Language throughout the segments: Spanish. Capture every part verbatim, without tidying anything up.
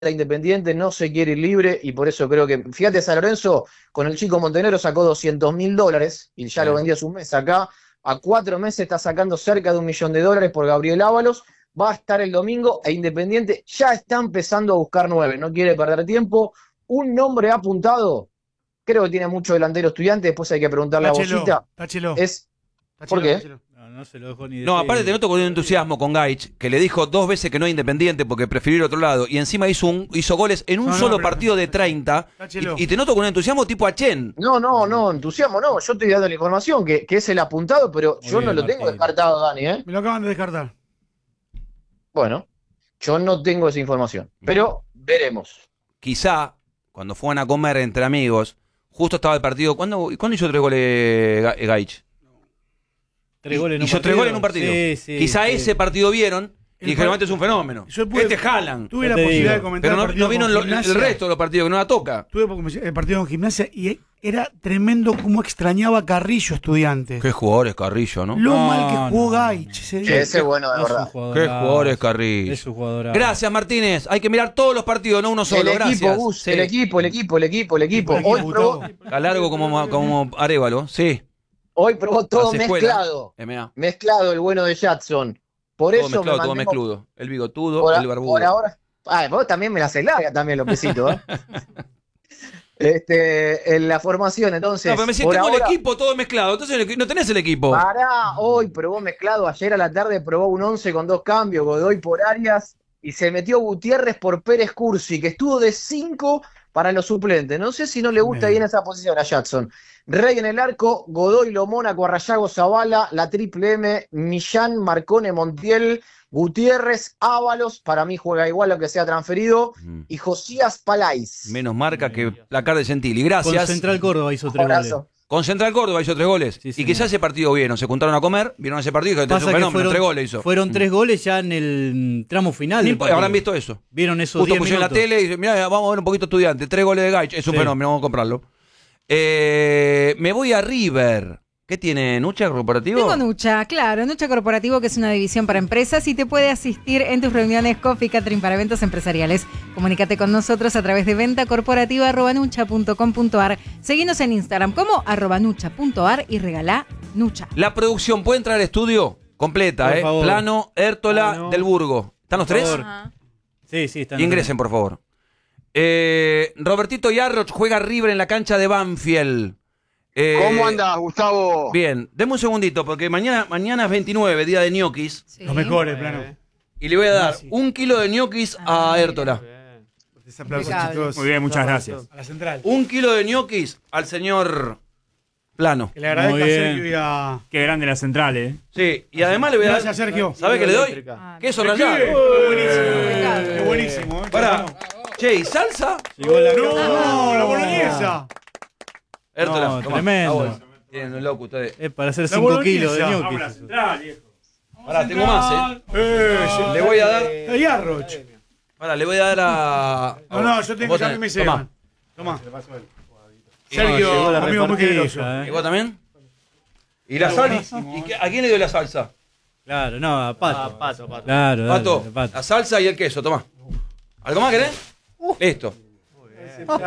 Independiente, no se quiere ir libre y por eso creo que, fíjate, San Lorenzo con el chico Montenegro sacó doscientos mil dólares y ya sí. Lo vendía hace un mes. Acá a cuatro meses está sacando cerca de un millón de dólares por Gabriel Ábalos, va a estar el domingo e Independiente ya está empezando a buscar nueve, no quiere perder tiempo. Un nombre apuntado, creo que tiene mucho delantero Estudiante, después hay que preguntarle Táchelo, a Bocita. Táchelo. Es, Táchelo, ¿por qué? Táchelo. No se lo dejo ni decir. No, aparte te noto con un entusiasmo con Gaich, que le dijo dos veces que no es Independiente porque prefirió ir a otro lado, y encima hizo un hizo goles en un no, no, solo pero, partido de treinta, y, y te noto con un entusiasmo tipo Achen. No, no, no, entusiasmo no, yo estoy dando la información, que, que es el apuntado, pero Muy yo bien, no lo Martín. tengo descartado, Dani, ¿eh? Me lo acaban de descartar. Bueno, yo no tengo esa información, pero veremos. Quizá, cuando fueron a comer entre amigos, justo estaba el partido. ¿Cuándo, ¿cuándo hizo tres goles Ga- Gaich? Tres goles en un hizo partido. tres goles en un partido. Sí, sí, Quizá sí. ese partido vieron y El dijeron, par- este es un fenómeno. Yo pude- este jalan. Tuve Ya la te posibilidad digo. de comentar Pero no, el partido no vieron con lo- Gimnasia. el resto de los partidos que no la toca. Tuve el partido con Gimnasia y era tremendo cómo extrañaba a Carrillo Estudiantes. Qué jugadores Carrillo, ¿no? Lo No, mal que jugó no, Gaich ese Sí, día. ese es bueno, de No es un verdad. jugadorazo. Qué jugadores Carrillo. Es un jugador. Gracias, Martínez. Hay que mirar todos los partidos, no uno solo. El equipo, Gracias. Gus, Sí. el equipo, el equipo, el equipo, el equipo. El Hoy equipo, probó, Gustavo. Está largo como, como Arévalo. Sí. hoy probó todo Hace escuela. mezclado. M A. Mezclado el bueno de Jackson. Por Todo eso mezclado, me todo mantengo- mezcludo. El bigotudo, por, a- el barbudo. por ahora. Ah, vos también me la haces larga también, Lopecito, ¿eh? Este, en la formación, entonces. No, pero me decís, por tengo ahora, el equipo todo mezclado. Entonces no tenés el equipo. Pará, hoy probó mezclado. Ayer a la tarde probó un once con dos cambios, Godoy por Arias. Y se metió Gutiérrez por Pérez Cursi, que estuvo de cinco para los suplentes. No sé si no le gusta Bien. bien esa posición a Jackson. Rey en el arco, Godoy, Lomónaco, Arrayago, Zavala, la triple M, Millán, Marcone, Montiel, Gutiérrez, Ábalos, para mí juega igual lo que sea transferido, Mm. y Josías Palais. Menos marca que la cara de Gentili. Con Gracias. Central Córdoba hizo tres goles. Abrazo. Con Central Córdoba hizo tres goles. Sí, y señor. quizás ese partido vieron. Se juntaron a comer, vieron ese partido y dijeron, este es Pasa un que fenómeno. fueron, Tres goles hizo. fueron tres goles ya en el tramo final. No del importa, partido. habrán visto eso. Vieron esos Justo diez pusieron la minutos. tele y dicen, mirá, vamos a ver un poquito Estudiante. Tres goles de Gaich. Es un Sí. fenómeno, vamos a comprarlo. Eh, me voy a River. ¿Qué tiene? ¿Nucha corporativo? Tengo Nucha, claro, Nucha Corporativo, que es una división para empresas y te puede asistir en tus reuniones Coffee Catering para eventos empresariales. Comunícate con nosotros a través de venta corporativa arroba nucha punto com punto ar. Seguinos en Instagram como arroba nucha punto ar y regalá Nucha. La producción puede entrar al estudio completa, Por ¿eh? favor. Plano, Hértola, Ah, no. del Burgo. ¿Están los Por tres? favor. Ajá. Sí, sí, están. Ingresen, por favor. Eh, Robertito Yarroch juega River en la cancha de Banfield. Eh, ¿Cómo andás, Gustavo? Bien, deme un segundito, porque mañana, mañana es veintinueve, día de ñoquis, Sí. Los mejores, plano. y le voy a dar un kilo de ñoquis a Hértola. Ese aplauso, Impecable. chicos. Muy bien, muchas gracias. A la central. Un kilo de ñoquis al señor Plano. Que le agradezco Muy a bien. Sergio y a... Qué grande la central, ¿eh? Sí, y además le voy a Gracias, dar... Sergio. ¿Sabe qué le doy? Ah, Queso ¡Qué rallado. buenísimo! Impecable. ¡Qué buenísimo! ¿eh? Pará. Che, ¿y salsa? Llegó la ¡No! ¡La boloñesa! Hértola, No, tomá, tremendo. la bolsa. Tienen un loco ustedes. Es para hacer La cinco boloñesa. kilos de Vamos a la ñoquis. central, viejo. Pará, tengo más, ¿eh? ¡Eh! Le voy a dar... ¡Eh, Yarroch! Pará, le voy a dar a... No, no, yo tengo ¿Vos ya tenés? que me Tomá. sepan. Toma. No, llegó Sergio, la amigo muy repartija, querido. ¿eh? ¿Y vos también? ¿Y la salsa? ¿Y qué- a quién le dio la salsa? Claro, no, a Pato. Ah, Pato, Pato. Claro, dale, Pato, dale, Pato. la salsa y el queso, tomá. ¿Algo más querés? Listo. ¿Usted Muy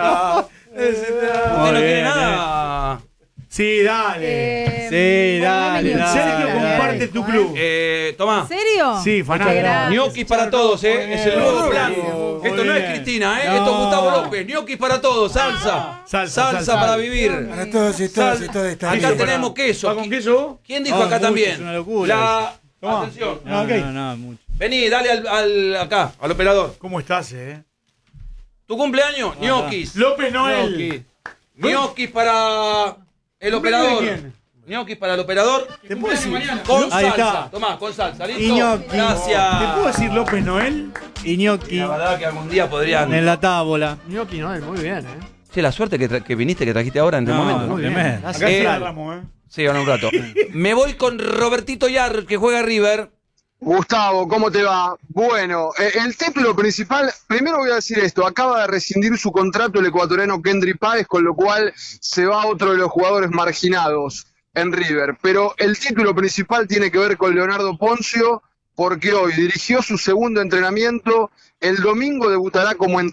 no quiere bien, nada? Sí, dale. Eh, Sí, bueno, dale, dame dale. Sergio Nucha. comparte tu club. Eh, tomá. ¿En serio? Sí, Muchas fanático. gracias. Ñoquis para todos, ¿eh? Es el nuevo plan. Muy Esto no es bien. Cristina, ¿eh? No. Esto es Gustavo López. Ñoquis para todos, salsa. Salsa, Salsa salsa. para vivir. Para todos y todas Sal- y todas esta Acá vida. tenemos queso. ¿Va con queso? ¿Quién dijo Ah, acá mucho, también? es una locura. La... Tomá. Atención. No, Ok. no, no, mucho. Vení, dale al, al- acá, al operador. ¿Cómo estás, eh? ¿Tu cumpleaños? Ñoquis. López Noel. Ñoquis para el operador. ¿De quién? Ñoquis para el operador. ¿Te puedo decir? Con Ahí salsa. está. Tomá, con salsa. ¿Listo? Y ñoqui. Gracias. ¿Te puedo decir López Noel? Y ñoqui La verdad que algún día podrían... en la tábola. Gnocchi Noel, muy bien, ¿eh? Sí, la suerte que, tra- que viniste, que trajiste ahora en este No, momento, ¿no? muy bien. Acá Eh, se agarramos, eh. Sí, ahora un rato. Me voy con Robertito Yar, que juega River. Gustavo, ¿cómo te va? Bueno, eh, el título principal, primero voy a decir esto, acaba de rescindir su contrato el ecuatoriano Kendry Páez, con lo cual se va otro de los jugadores marginados en River. Pero el título principal tiene que ver con Leonardo Poncio, porque hoy dirigió su segundo entrenamiento, el domingo debutará como entrenador.